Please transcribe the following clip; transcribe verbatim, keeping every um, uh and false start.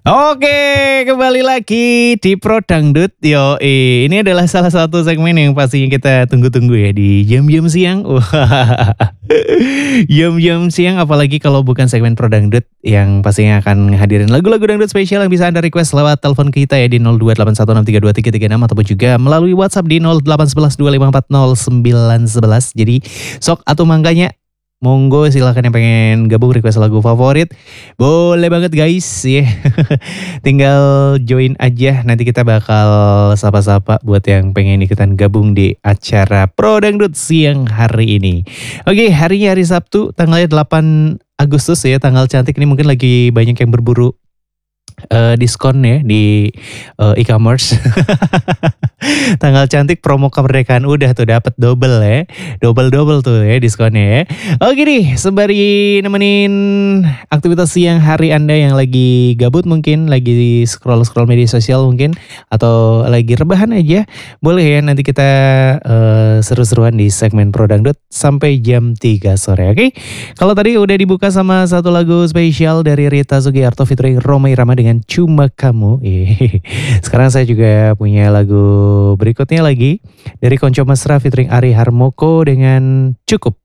Oke, kembali lagi di Pro Dangdut. Yo, ini adalah salah satu segmen yang pastinya kita tunggu-tunggu ya di jam-jam siang. Wah, jam-jam siang apalagi kalau bukan segmen Pro Dangdut yang pastinya akan hadirin lagu-lagu dangdut spesial yang bisa Anda request lewat telepon kita ya di nol dua delapan satu enam tiga dua tiga tiga enam ataupun juga melalui WhatsApp di nol delapan satu satu dua lima empat nol sembilan satu satu. Jadi sok atau mangganya monggo silakan yang pengen gabung request lagu favorit. Boleh banget guys ya. Tinggal join aja, nanti kita bakal sapa-sapa buat yang pengen ikutan gabung di acara Pro Dangdut siang hari ini. Oke, harinya hari Sabtu tanggalnya delapan Agustus ya, tanggal cantik ini mungkin lagi banyak yang berburu uh, diskon ya di uh, e-commerce. Tanggal cantik promo kemerdekaan udah tuh dapat double ya. Double-double tuh ya diskonnya ya. Oke nih, sembari nemenin aktivitas siang hari Anda yang lagi gabut mungkin, lagi scroll-scroll media sosial mungkin, atau lagi rebahan aja, boleh ya nanti kita uh, seru-seruan di segmen Pro Dangdut sampai jam tiga sore, oke? Kalau tadi udah dibuka sama satu lagu spesial dari Rita Sugiarto featuring Rhoma Irama dengan Cuma Kamu. Sekarang saya juga punya lagu berikutnya lagi dari Konco Mesra featuring Ari Harmoko dengan Cukup.